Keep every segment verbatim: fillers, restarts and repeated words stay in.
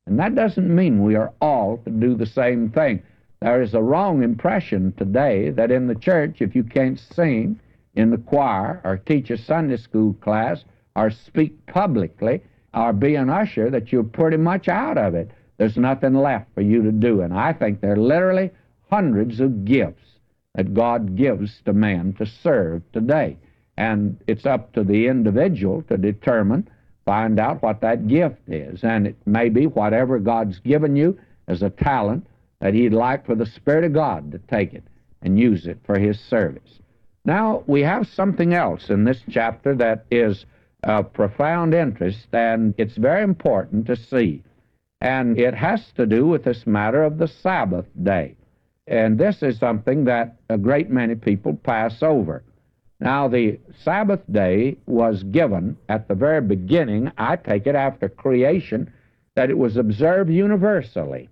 And that doesn't mean we are all to do the same thing. There is a wrong impression today that in the church, if you can't sing in the choir or teach a Sunday school class or speak publicly or be an usher, that you're pretty much out of it. There's nothing left for you to do. And I think there are literally hundreds of gifts that God gives to man to serve today. And it's up to the individual to determine, find out what that gift is. And it may be whatever God's given you as a talent that He'd like for the Spirit of God to take it and use it for His service. Now, we have something else in this chapter that is of profound interest, and it's very important to see. And it has to do with this matter of the Sabbath day. And this is something that a great many people pass over. Now, the Sabbath day was given at the very beginning, I take it after creation, that it was observed universally,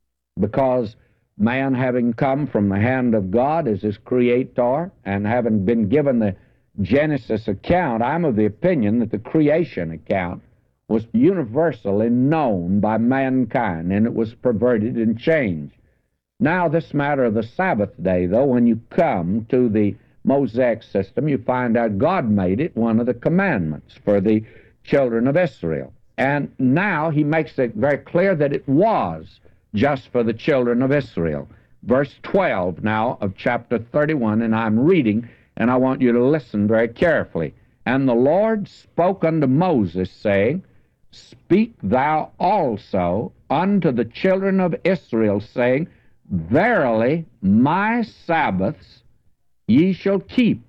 because man, having come from the hand of God as his creator and having been given the Genesis account, I'm of the opinion that the creation account was universally known by mankind, and it was perverted and changed. Now, this matter of the Sabbath day, though, when you come to the Mosaic system, you find out God made it one of the commandments for the children of Israel. And now He makes it very clear that it was just for the children of Israel. Verse twelve now of chapter thirty-one, and I'm reading, and I want you to listen very carefully. And the Lord spoke unto Moses, saying, Speak thou also unto the children of Israel, saying, Verily my Sabbaths ye shall keep,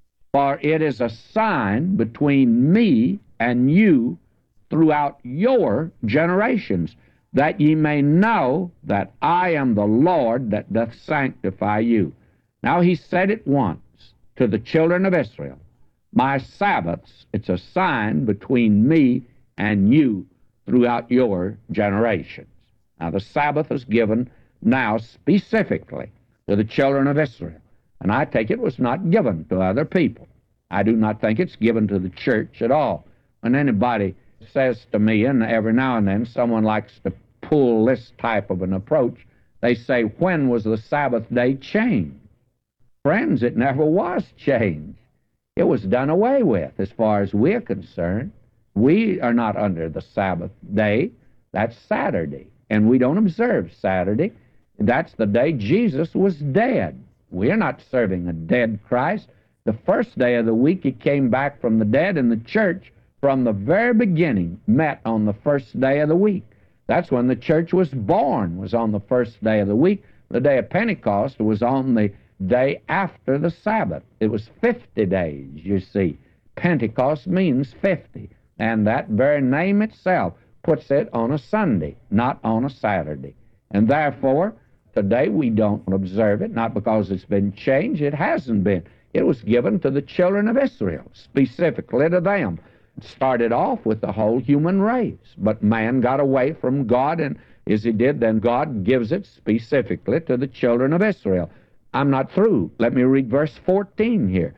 for it is a sign between me and you throughout your generations, that ye may know that I am the Lord that doth sanctify you. Now He said it once to the children of Israel, My Sabbaths, it's a sign between me and you throughout your generations. Now the Sabbath is given now specifically to the children of Israel, and I take it was not given to other people. I do not think it's given to the church at all. When anybody says to me, and every now and then someone likes to pull this type of an approach, they say, when was the Sabbath day changed? Friends, it never was changed. It was done away with as far as we're concerned. We are not under the Sabbath day. That's Saturday, and we don't observe Saturday. That's the day Jesus was dead. We're not serving a dead Christ. The first day of the week He came back from the dead, and the church from the very beginning met on the first day of the week. That's when the church was born, was on the first day of the week. The day of Pentecost was on the day after the Sabbath. It was fifty days, you see. Pentecost means fifty, and that very name itself puts it on a Sunday, not on a Saturday. And therefore, today we don't observe it, not because it's been changed. It hasn't been. It was given to the children of Israel, specifically to them. It started off with the whole human race, but man got away from God, and as he did, then God gives it specifically to the children of Israel. I'm not through. Let me read verse fourteen here.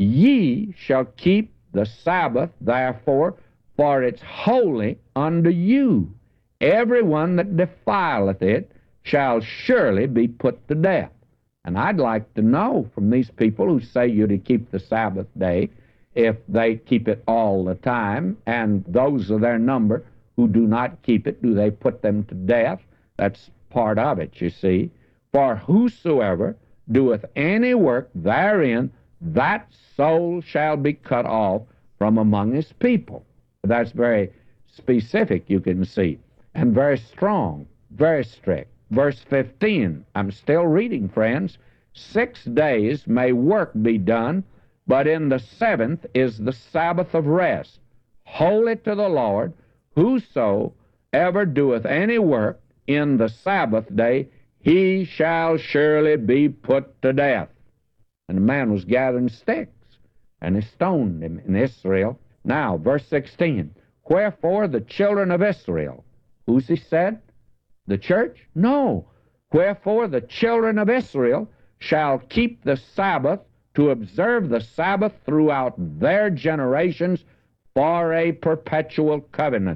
Ye shall keep the Sabbath, therefore, for it's holy unto you. Everyone that defileth it shall surely be put to death. And I'd like to know from these people who say you're to keep the Sabbath day, if they keep it all the time, and those of their number who do not keep it, do they put them to death? That's part of it, you see. For whosoever doeth any work therein, that soul shall be cut off from among his people. That's very specific, you can see, and very strong, very strict. Verse fifteen, I'm still reading, friends. Six days may work be done, but in the seventh is the Sabbath of rest, holy to the Lord. Whosoever doeth any work in the Sabbath day, he shall surely be put to death. And the man was gathering sticks, and they stoned him in Israel. Now, verse sixteen, wherefore the children of Israel, who's he said? The church? No. Wherefore the children of Israel shall keep the Sabbath, to observe the Sabbath throughout their generations for a perpetual covenant.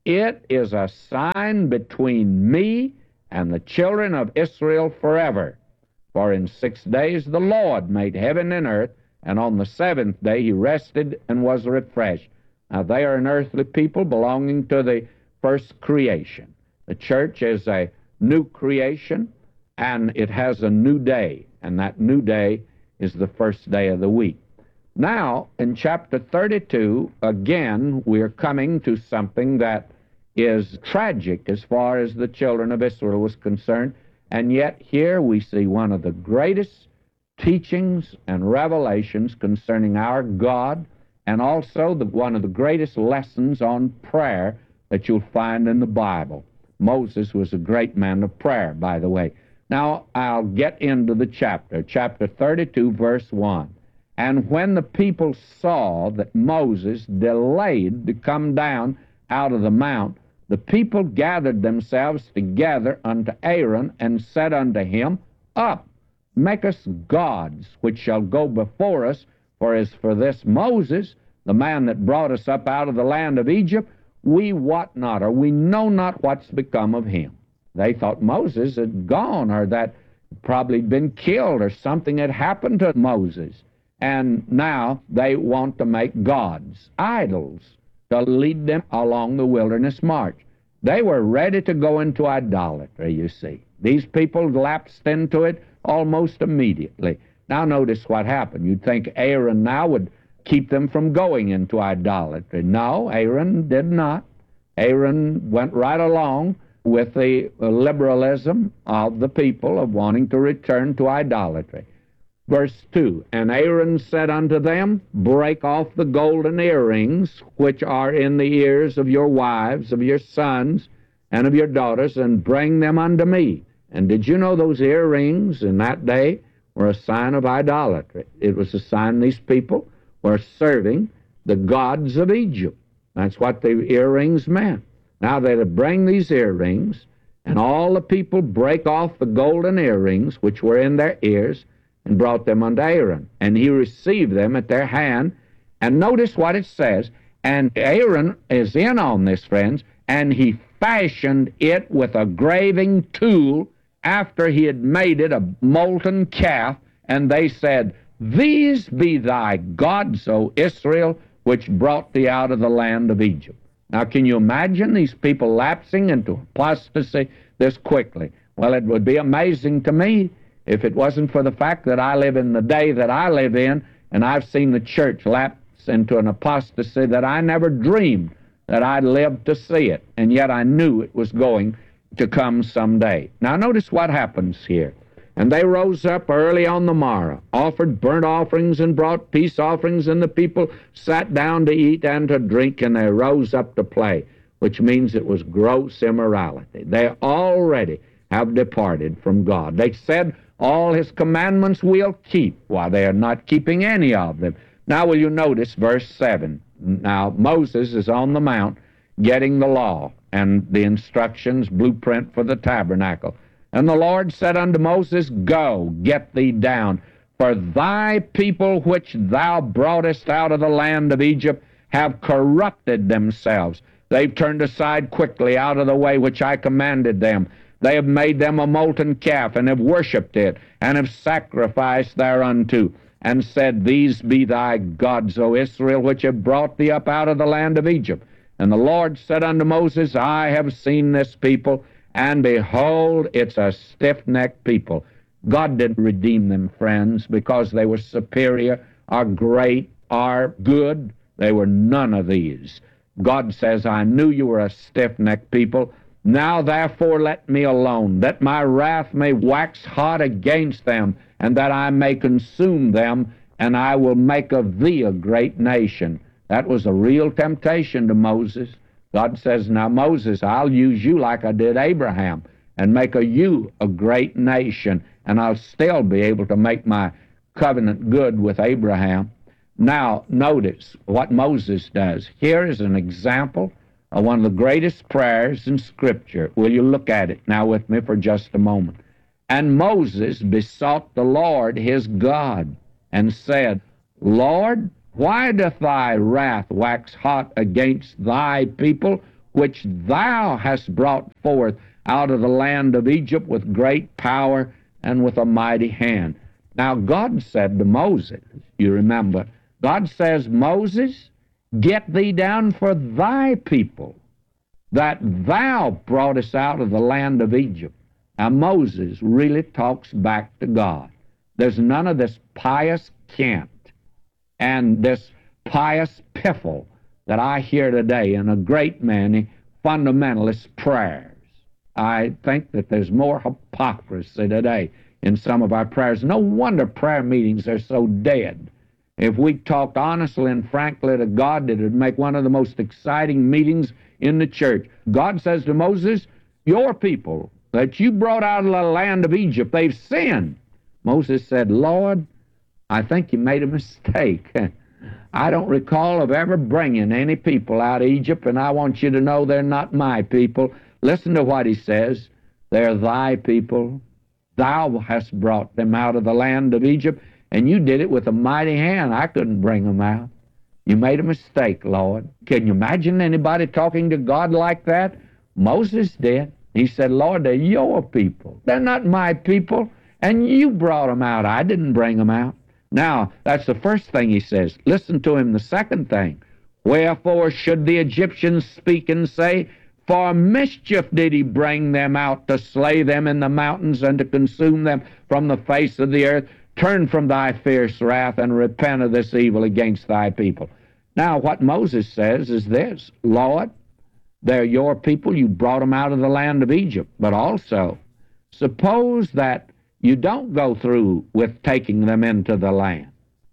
it is a sign between me and the children of Israel forever. For in six days the Lord made heaven and earth, and on the seventh day he rested and was refreshed. Now they are an earthly people belonging to the first creation. The church is a new creation, and it has a new day, and that new day is the first day of the week. Now, in chapter thirty-two, again, we're coming to something that is tragic as far as the children of Israel was concerned, and yet here we see one of the greatest teachings and revelations concerning our God, and also the, one of the greatest lessons on prayer that you'll find in the Bible. Moses was a great man of prayer, by the way. Now, I'll get into the chapter, chapter thirty-two, verse one. And when the people saw that Moses delayed to come down out of the mount, the people gathered themselves together unto Aaron, and said unto him, Up, make us gods, which shall go before us. For as for this Moses, the man that brought us up out of the land of Egypt, we wot not, or we know not what's become of him. They thought Moses had gone, or that probably been killed, or something had happened to Moses. And now they want to make gods, idols, to lead them along the wilderness march. They were ready to go into idolatry, you see. These people lapsed into it almost immediately. Now notice what happened. You'd think Aaron now would keep them from going into idolatry. No, Aaron did not. Aaron went right along with the liberalism of the people of wanting to return to idolatry. Verse two, And Aaron said unto them, Break off the golden earrings which are in the ears of your wives, of your sons, and of your daughters, and bring them unto me. And did you know those earrings in that day were a sign of idolatry? It was a sign these people were serving the gods of Egypt. That's what the earrings meant. Now they're to bring these earrings, and all the people break off the golden earrings which were in their ears, and brought them unto Aaron. And he received them at their hand. And notice what it says. And Aaron is in on this, friends, and he fashioned it with a graving tool after he had made it a molten calf. And they said, These be thy gods, O Israel, which brought thee out of the land of Egypt. Now, can you imagine these people lapsing into apostasy this quickly? Well, it would be amazing to me if it wasn't for the fact that I live in the day that I live in, and I've seen the church lapse into an apostasy that I never dreamed that I'd live to see it, and yet I knew it was going to come someday. Now notice what happens here. And they rose up early on the morrow, offered burnt offerings and brought peace offerings, and the people sat down to eat and to drink, and they rose up to play, which means it was gross immorality. They already have departed from God. They said, All his commandments we'll keep, while they are not keeping any of them. Now will you notice verse seven. Now Moses is on the mount getting the law and the instructions, blueprint for the tabernacle. And the Lord said unto Moses, Go, get thee down, for thy people which thou broughtest out of the land of Egypt have corrupted themselves. They've turned aside quickly out of the way which I commanded them. They have made them a molten calf, and have worshipped it, and have sacrificed thereunto, and said, These be thy gods, O Israel, which have brought thee up out of the land of Egypt. And the Lord said unto Moses, I have seen this people, and behold, it's a stiff-necked people. God didn't redeem them, friends, because they were superior, or great, or good. They were none of these. God says, I knew you were a stiff-necked people. Now therefore let me alone, that my wrath may wax hot against them, and that I may consume them, and I will make of thee a great nation. That was a real temptation to Moses. God says, Now Moses, I'll use you like I did Abraham, and make of you a great nation, and I'll still be able to make my covenant good with Abraham. Now notice what Moses does. Here is an example of one of the greatest prayers in Scripture. Will you look at it now with me for just a moment? And Moses besought the Lord his God, and said, Lord, why doth thy wrath wax hot against thy people, which thou hast brought forth out of the land of Egypt with great power and with a mighty hand. Now God said to Moses, you remember, God says, Moses, get thee down for thy people, that thou broughtest out of the land of Egypt. Now Moses really talks back to God. There's none of this pious cant and this pious piffle that I hear today in a great many fundamentalist prayers. I think that there's more hypocrisy today in some of our prayers. No wonder prayer meetings are so dead. If we talked honestly and frankly to God, it would make one of the most exciting meetings in the church. God says to Moses, your people that you brought out of the land of Egypt, they've sinned. Moses said, Lord, I think you made a mistake. I don't recall of ever bringing any people out of Egypt, and I want you to know they're not my people. Listen to what he says. They're thy people. Thou hast brought them out of the land of Egypt, and you did it with a mighty hand. I couldn't bring them out. You made a mistake, Lord. Can you imagine anybody talking to God like that? Moses did. He said, Lord, they're your people. They're not my people, and you brought them out. I didn't bring them out. Now, that's the first thing he says. Listen to him, the second thing. Wherefore should the Egyptians speak and say, for mischief did he bring them out, to slay them in the mountains and to consume them from the face of the earth. Turn from thy fierce wrath and repent of this evil against thy people. Now, what Moses says is this, Lord, they're your people. You brought them out of the land of Egypt. But also, suppose that you don't go through with taking them into the land.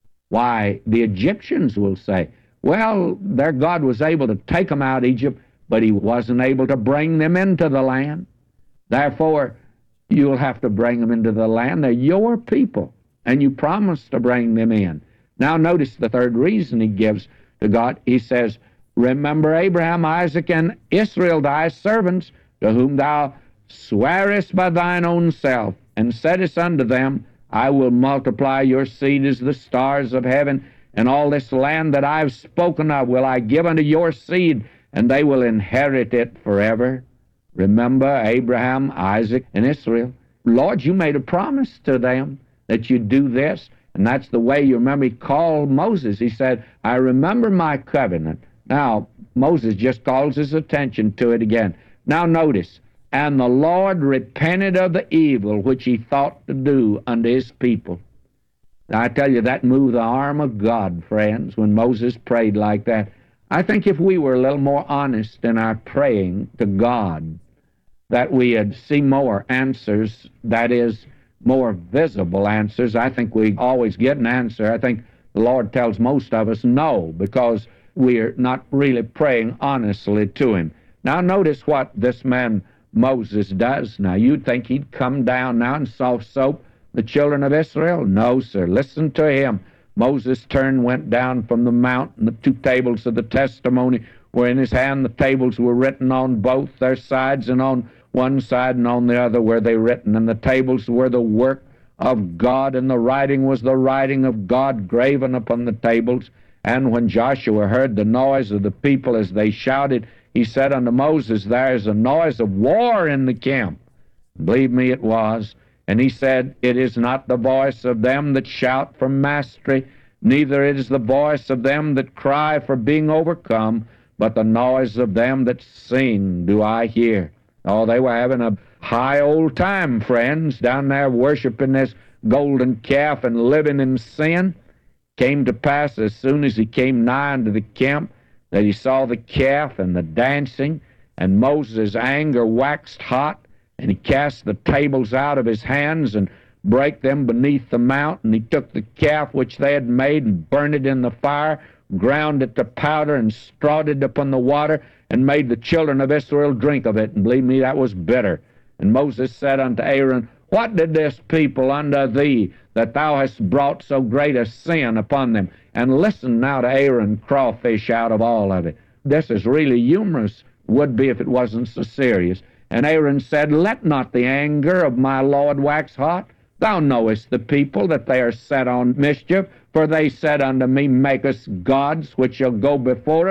Why, the Egyptians will say, well, their God was able to take them out of Egypt, but he wasn't able to bring them into the land. Therefore, you'll have to bring them into the land. They're your people, and you promised to bring them in. Now notice the third reason he gives to God. He says, remember Abraham, Isaac, and Israel, thy servants, to whom thou swearest by thine own self, and saidest unto them, I will multiply your seed as the stars of heaven, and all this land that I have spoken of will I give unto your seed, and they will inherit it forever. Remember Abraham, Isaac, and Israel. Lord, you made a promise to them that you'd do this, and that's the way you remember he called Moses. He said, I remember my covenant. Now, Moses just calls his attention to it again. Now notice, and the Lord repented of the evil which he thought to do unto his people. Now, I tell you, that moved the arm of God, friends, when Moses prayed like that. I think if we were a little more honest in our praying to God, that we'd see more answers, that is, more visible answers. I think we always get an answer. I think the Lord tells most of us no, because we're not really praying honestly to him. Now, notice what this man Moses does. Now, you'd think he'd come down now and soft soap the children of Israel? No, sir. Listen to him. Moses turned, went down from the mount, and the two tables of the testimony were in his hand. The tables were written on both their sides, and on one side and on the other were they written. And the tables were the work of God, and the writing was the writing of God graven upon the tables. And when Joshua heard the noise of the people as they shouted, he said unto Moses, there is a noise of war in the camp. Believe me, it was. And he said, it is not the voice of them that shout for mastery, neither it is the voice of them that cry for being overcome, but the noise of them that sing do I hear. Oh, they were having a high old time, friends, down there worshiping this golden calf and living in sin. Came to pass as soon as he came nigh unto the camp, that he saw the calf and the dancing, and Moses' anger waxed hot, and he cast the tables out of his hands and brake them beneath the mount, and he took the calf which they had made and burned it in the fire, ground it to powder, and strawed it upon the water, and made the children of Israel drink of it. And believe me, that was bitter. And Moses said unto Aaron, what did this people unto thee, that thou hast brought so great a sin upon them? And listen now to Aaron crawfish out of all of it. This is really humorous, would be if it wasn't so serious. And Aaron said, let not the anger of my Lord wax hot. Thou knowest the people, that they are set on mischief. For they said unto me, make us gods which shall go before us.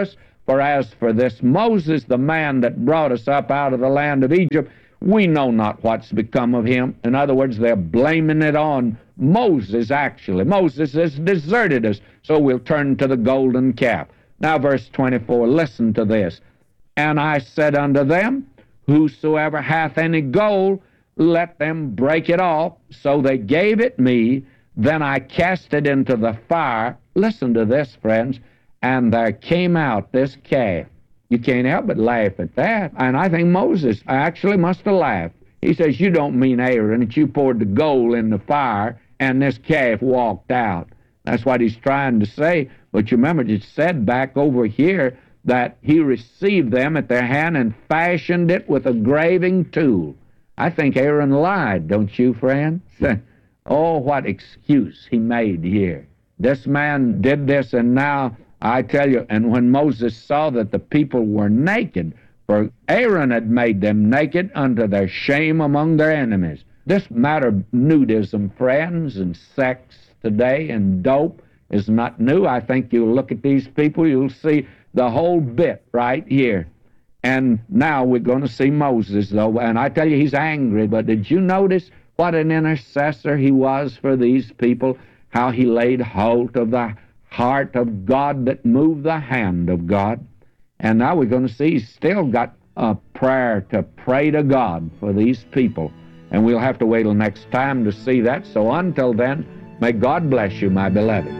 For as for this Moses, the man that brought us up out of the land of Egypt, we know not what's become of him. In other words, they're blaming it on Moses, actually. Moses has deserted us, so we'll turn to the golden calf. Now, verse twenty-four, listen to this. And I said unto them, whosoever hath any gold, let them break it off. So they gave it me. Then I cast it into the fire. Listen to this, friends. And there came out this calf. You can't help but laugh at that. And I think Moses actually must have laughed. He says, you don't mean, Aaron, that you poured the gold in the fire and this calf walked out. That's what he's trying to say. But you remember, it said back over here that he received them at their hand and fashioned it with a graving tool. I think Aaron lied, don't you, friend? Oh, what excuse he made here. This man did this, and now I tell you, and when Moses saw that the people were naked, for Aaron had made them naked unto their shame among their enemies. This matter of nudism, friends, and sex today, and dope, is not new. I think you'll look at these people, you'll see the whole bit right here. And now we're going to see Moses, though, and I tell you, he's angry, but did you notice what an intercessor he was for these people, how he laid hold of the heart of God that moved the hand of God? And now we're going to see he's still got a prayer to pray to God for these people. And we'll have to wait till next time to see that. So until then, may God bless you, my beloved.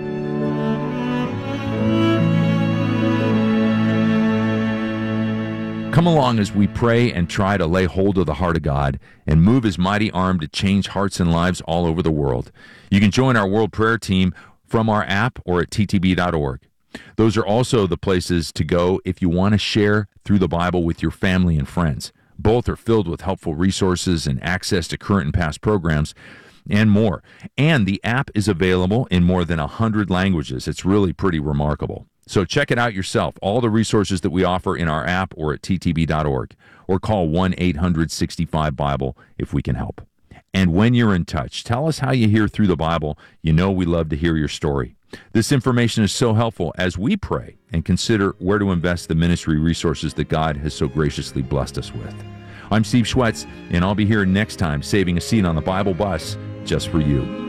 Come along as we pray and try to lay hold of the heart of God and move His mighty arm to change hearts and lives all over the world. You can join our World Prayer Team from our app or at T T B dot org. Those are also the places to go if you want to share through the Bible with your family and friends. Both are filled with helpful resources and access to current and past programs and more. And the app is available in more than one hundred languages. It's really pretty remarkable. So check it out yourself. All the resources that we offer in our app or at T T B dot org, or call one eight hundred sixty-five Bible if we can help. And when you're in touch, tell us how you hear through the Bible. You know we love to hear your story. This information is so helpful as we pray and consider where to invest the ministry resources that God has so graciously blessed us with. I'm Steve Schwetz, and I'll be here next time saving a seat on the Bible bus just for you.